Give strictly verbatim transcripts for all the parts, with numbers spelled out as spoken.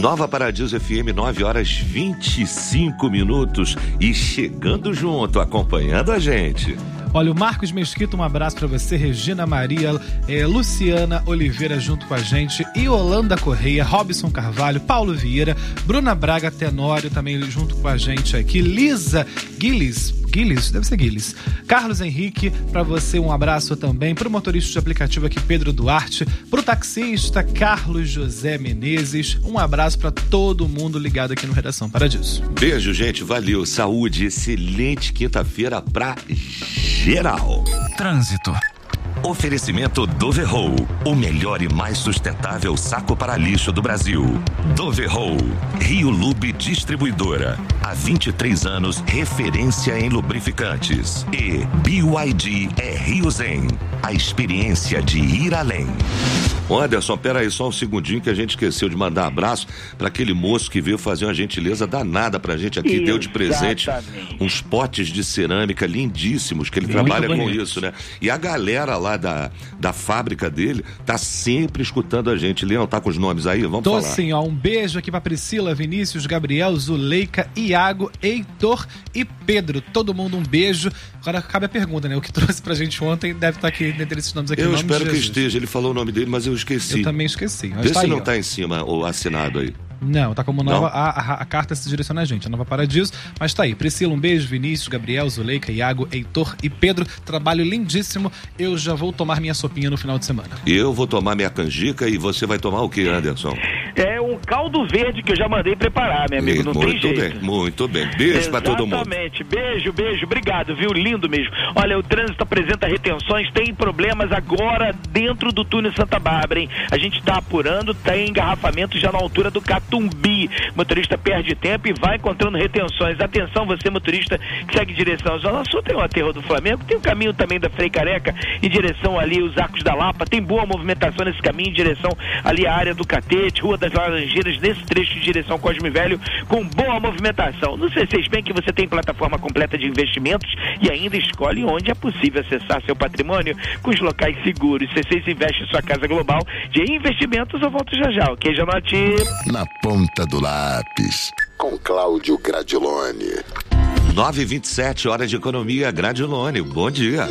Nova Paradiso F M, nove horas e vinte e cinco minutos. E chegando junto, acompanhando a gente. Olha, o Marcos Mesquita, um abraço pra você, Regina Maria, eh, Luciana Oliveira junto com a gente, Yolanda Correia, Robson Carvalho, Paulo Vieira, Bruna Braga Tenório também junto com a gente aqui, Lisa Guilis, Guilis, deve ser Guilis, Carlos Henrique, pra você um abraço também, pro motorista de aplicativo aqui, Pedro Duarte, pro taxista Carlos José Menezes, um abraço pra todo mundo ligado aqui no Redação Paradiso. Beijo, gente, valeu, saúde, excelente quinta-feira pra geral. Trânsito. Oferecimento Doverroll, o melhor e mais sustentável saco para lixo do Brasil. Doverroll, Rio Lube Distribuidora, há vinte e três anos referência em lubrificantes. E B Y D é Rio Zen, a experiência de ir além. Anderson, pera aí só um segundinho que a gente esqueceu de mandar abraço para aquele moço que veio fazer uma gentileza danada pra gente aqui, deu de presente uns potes de cerâmica lindíssimos, que ele Muito trabalha bonito. com isso, né? E a galera lá da, da fábrica dele tá sempre escutando a gente. Leão, tá com os nomes aí? Vamos Tô falar. sim, ó, um beijo aqui pra Priscila, Vinícius, Gabriel, Zuleika, Iago, Heitor e Pedro. Todo mundo um beijo. Agora cabe a pergunta, né? O que trouxe pra gente ontem deve estar aqui dentre esses nomes aqui. Eu nome espero que Jesus. esteja. Ele falou o nome dele, mas eu esqueci. Eu também esqueci. Vê tá se aí, não ó. tá em cima ou assinado aí. Não, tá como nova, a, a, a carta se direciona a gente, a Nova Paradiso, mas tá aí, Priscila, um beijo, Vinícius, Gabriel, Zuleika, Iago, Heitor e Pedro, trabalho lindíssimo, eu já vou tomar minha sopinha no final de semana. Eu vou tomar minha canjica e você vai tomar o que, Anderson? É um caldo verde que eu já mandei preparar, meu amigo, e, não muito tem jeito. Bem, muito bem, beijo pra todo mundo. Exatamente, beijo, beijo, obrigado, viu, lindo mesmo. Olha, o trânsito apresenta retenções, tem problemas agora dentro do túnel Santa Bárbara, hein? A gente tá apurando, tem engarrafamento já na altura do Catumbi. Motorista perde tempo e vai encontrando retenções. Atenção, você motorista que segue em direção à Zona Sul, tem o aterro do Flamengo, tem o caminho também da Frei Careca em direção ali os Arcos da Lapa, tem boa movimentação nesse caminho em direção ali à área do Catete, Rua das Laranjeiras, nesse trecho de direção Cosme Velho, com boa movimentação. No C seis Bank você tem plataforma completa de investimentos e ainda escolhe onde é possível acessar seu patrimônio com os locais seguros. C seis investe em sua casa global de investimentos. Eu volto já já, ok, Janote? Na ponta do lápis, com Cláudio Gradiloni. nove e vinte e sete, hora de economia, Gradiloni, bom dia.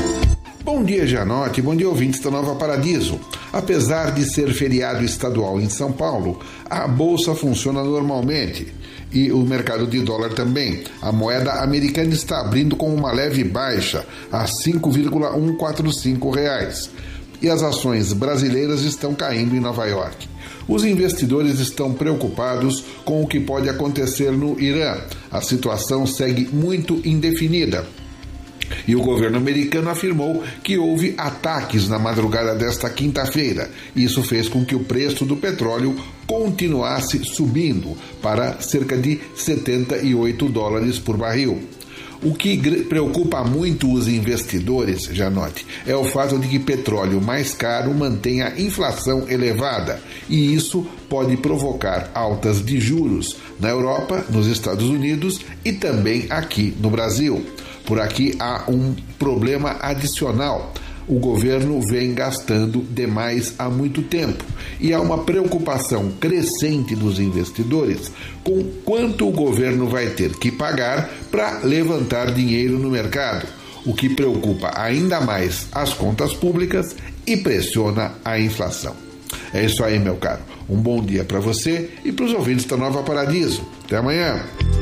Bom dia, Janote, bom dia, ouvintes da Nova Paradiso. Apesar de ser feriado estadual em São Paulo, a Bolsa funciona normalmente. E o mercado de dólar também. A moeda americana está abrindo com uma leve baixa, a cinco vírgula cento e quarenta e cinco reais. E as ações brasileiras estão caindo em Nova York. Os investidores estão preocupados com o que pode acontecer no Irã. A situação segue muito indefinida. E o governo americano afirmou que houve ataques na madrugada desta quinta-feira. Isso fez com que o preço do petróleo continuasse subindo para cerca de setenta e oito dólares por barril. O que preocupa muito os investidores, Janote, é o fato de que petróleo mais caro mantém a inflação elevada e isso pode provocar altas de juros na Europa, nos Estados Unidos e também aqui no Brasil. Por aqui há um problema adicional. O governo vem gastando demais há muito tempo e há uma preocupação crescente dos investidores com quanto o governo vai ter que pagar para levantar dinheiro no mercado, o que preocupa ainda mais as contas públicas e pressiona a inflação. É isso aí, meu caro. Um bom dia para você e para os ouvintes da Nova Paradiso. Até amanhã.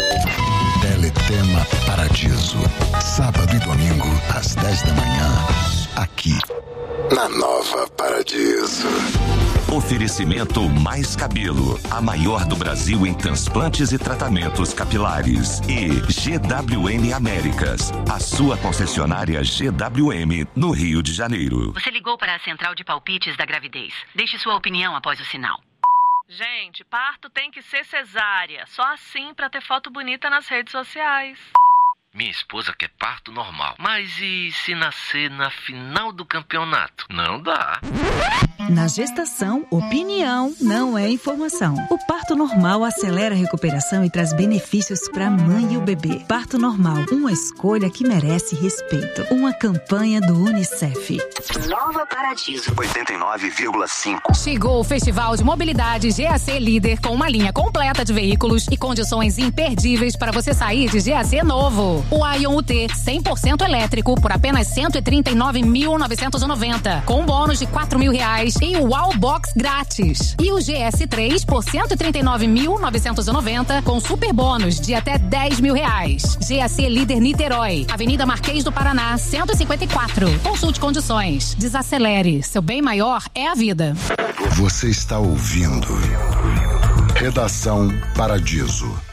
Teletema Paradiso. Sábado e domingo, às dez da manhã. Aqui, na Nova Paradiso. Oferecimento Mais Cabelo, a maior do Brasil em transplantes e tratamentos capilares. E G W M Américas, a sua concessionária G W M no Rio de Janeiro. Você ligou para a central de palpites da gravidez. Deixe sua opinião após o sinal. Gente, parto tem que ser cesárea. Só assim para ter foto bonita nas redes sociais. Minha esposa quer parto normal. Mas e se nascer na final do campeonato? Não dá. Na gestação, opinião não é informação. O parto normal acelera a recuperação e traz benefícios para a mãe e o bebê. Parto normal, uma escolha que merece respeito. Uma campanha do Unicef. Nova Paradiso. oitenta e nove vírgula cinco. Chegou o Festival de Mobilidade G A C Líder com uma linha completa de veículos e condições imperdíveis para você sair de G A C novo. O Ion U T cem por cento elétrico por apenas cento e trinta e nove mil novecentos e noventa, com bônus de quatro mil reais e o Wallbox grátis. E o G S três por cento e trinta e nove mil novecentos e noventa, com super bônus de até dez mil reais. G A C Líder Niterói, Avenida Marquês do Paraná, cento e cinquenta e quatro. Consulte condições. Desacelere. Seu bem maior é a vida. Você está ouvindo Redação Paradiso.